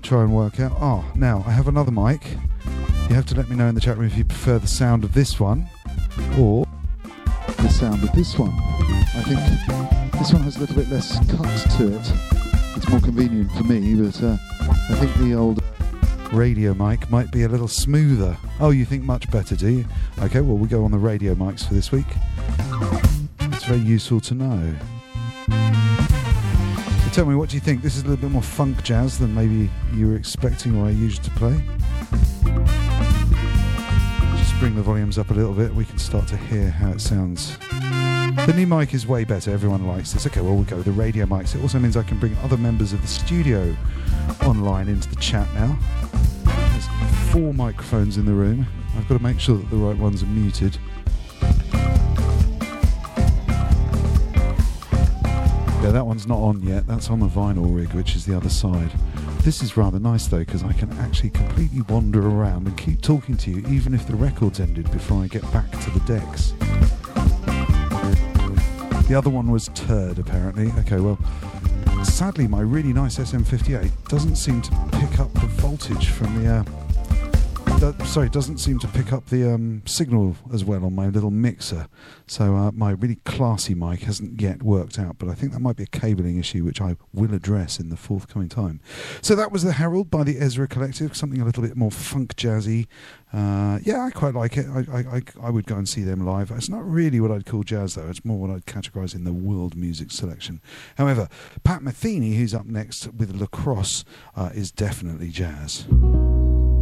try and work out. Now I have another mic. You have to let me know in the chat room if you prefer the sound of this one or the sound of this one. I think this one has a little bit less cut to it. It's more convenient for me, but I think the old radio mic might be a little smoother. Oh, you think much better, do you? Okay, well, we'll go on the radio mics for this week. It's very useful to know. So tell me, what do you think? This is a little bit more funk jazz than maybe you were expecting or I used to play. Just bring the volumes up a little bit. We can start to hear how it sounds. The new mic is way better. Everyone likes this. Okay, well, we'll go with the radio mics. It also means I can bring other members of the studio online into the chat now. There's 4 microphones in the room. I've got to make sure that the right ones are muted. Yeah, that one's not on yet. That's on the vinyl rig, which is the other side. This is rather nice, though, because I can actually completely wander around and keep talking to you, even if the record's ended, before I get back to the decks. The other one was turd, apparently. Okay, well, sadly, my really nice SM58 doesn't seem to pick up the voltage from the... doesn't seem to pick up the signal as well on my little mixer. So my really classy mic hasn't yet worked out, but I think that might be a cabling issue, which I will address in the forthcoming time. So that was The Herald by the Ezra Collective, something a little bit more funk jazzy. Yeah, I quite like it. I would go and see them live. It's not really what I'd call jazz, though. It's more what I'd categorise in the world music selection. However, Pat Metheny, who's up next with La Crosse, is definitely jazz.